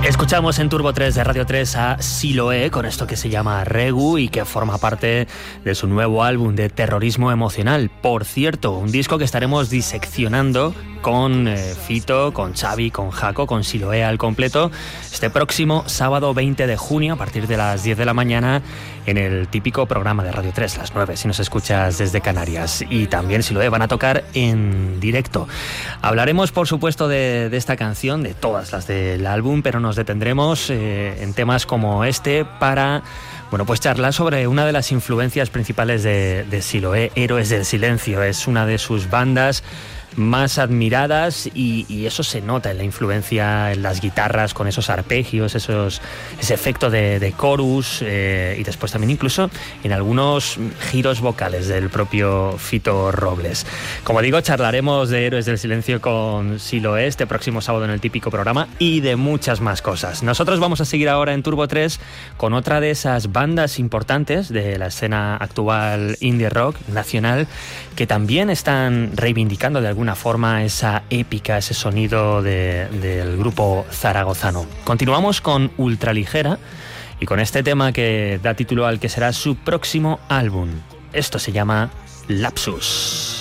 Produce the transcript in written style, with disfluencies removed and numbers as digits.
Escuchamos en Turbo 3 de Radio 3 a Siloé con esto que se llama Regu y que forma parte de su nuevo álbum de terrorismo emocional. Por cierto, un disco que estaremos diseccionando con Fito, con Xavi, con Jaco, con Siloé al completo este próximo sábado 20 de junio a partir de las 10 de la mañana en el típico programa de Radio 3, las 9 si nos escuchas desde Canarias. Y también Siloé van a tocar en directo. Hablaremos por supuesto de esta canción, de todas las del álbum, pero nos detendremos en temas como este para pues charlar sobre una de las influencias principales de Siloé, Héroes del Silencio. Es una de sus bandas más admiradas y eso se nota en la influencia en las guitarras con esos arpegios, ese efecto de chorus y después también incluso en algunos giros vocales del propio Fito Robles. Como digo, charlaremos de Héroes del Silencio con Siloé este próximo sábado en el típico programa y de muchas más cosas. Nosotros vamos a seguir ahora en Turbo 3 con otra de esas bandas importantes de la escena actual indie rock nacional que también están reivindicando de alguna forma esa épica, ese sonido del grupo zaragozano. Continuamos con Ultraligera y con este tema que da título al que será su próximo álbum. Esto se llama Lapsus.